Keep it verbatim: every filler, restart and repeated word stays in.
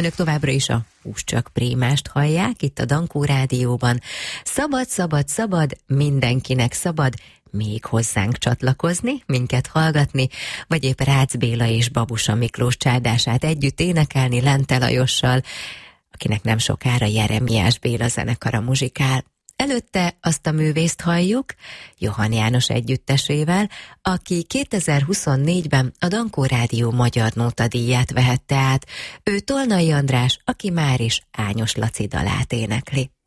Önök továbbra is a Hús csak Prémást hallják itt a Dankó Rádióban. Szabad, szabad, szabad, mindenkinek szabad még hozzánk csatlakozni, minket hallgatni, vagy épp Rácz Béla és Babusa Miklós csárdását együtt énekelni Lente Lajossal, akinek nem sokára Jeremiás Béla zenekara muzsikál. Előtte azt a művészt halljuk, Johann János együttesével, aki kétezer-huszonnégyben a Dankó Rádió Magyar Nóta díját vehette át. Ő Tolnai András, aki már is Ányos Laci dalát énekli.